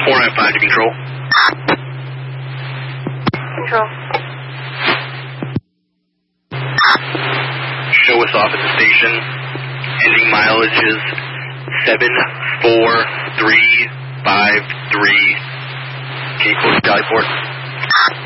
495 to control. Control. Show us off at the station. Ending mileage is 74353. Can you close Skyport?